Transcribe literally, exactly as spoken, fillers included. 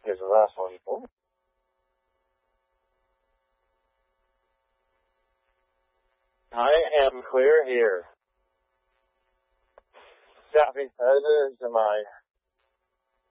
Here's the last one. Oh. I am clear here. Copy. That is my